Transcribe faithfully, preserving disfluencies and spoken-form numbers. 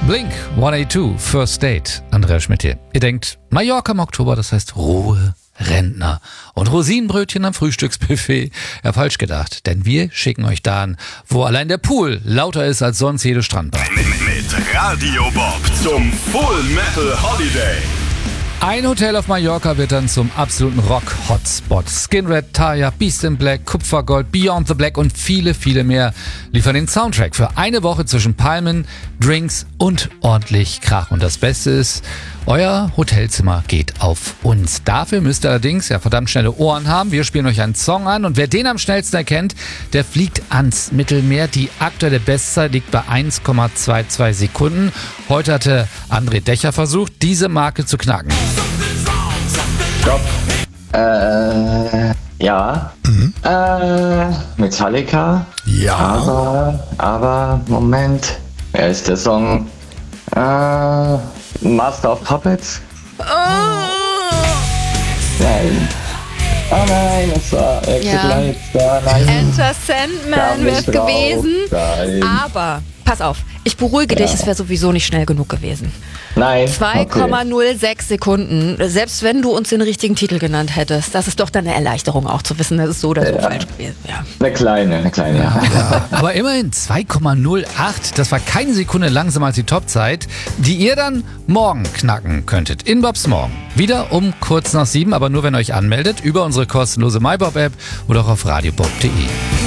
Blink hundertzweiundachtzig, First Date, Andrea Schmidt hier. Ihr denkt, Mallorca im Oktober, das heißt Ruhe, Rentner und Rosinenbrötchen am Frühstücksbuffet. Ja, falsch gedacht, denn wir schicken euch dahin, wo allein der Pool lauter ist als sonst jede Strandbar. Mit Radio Bob zum Full Metal Holiday. Ein Hotel auf Mallorca wird dann zum absoluten Rock-Hotspot. Skin Red, Taya, Beast in Black, Kupfergold, Beyond the Black und viele, viele mehr liefern den Soundtrack für eine Woche zwischen Palmen, Drinks und ordentlich Krach. Und das Beste ist, euer Hotelzimmer geht auf uns. Dafür müsst ihr allerdings ja verdammt schnelle Ohren haben. Wir spielen euch einen Song an und wer den am schnellsten erkennt, der fliegt ans Mittelmeer. Die aktuelle Bestzeit liegt bei eins Komma zweiundzwanzig Sekunden. Heute hatte André Dächer versucht, diese Marke zu knacken. Stopp. Äh, ja. Mhm. Äh, Metallica. Ja. Aber, aber, Moment. Wer ist der Song? Äh, Master of Puppets? Oh. Nein. Oh nein, es war Exit Ja. Lights da. Nein. Enter Kam Sandman nicht wäre drauf. gewesen. Nein. Aber, pass auf, ich beruhige dich, es wäre sowieso nicht schnell genug gewesen. Nein. zwei Komma Okay. null sechs Sekunden, selbst wenn du uns den richtigen Titel genannt hättest, das ist doch dann eine Erleichterung auch zu wissen, das ist so oder so Ja. falsch gewesen. Ja. Eine kleine, eine kleine, ja. Aber immerhin zwei Komma null acht, das war keine Sekunde langsamer als die Topzeit, die ihr dann morgen knacken könntet. In Bobs Morgen. Wieder um kurz nach sieben, aber nur wenn ihr euch anmeldet über unsere kostenlose MyBob-App oder auch auf radiobob punkt de.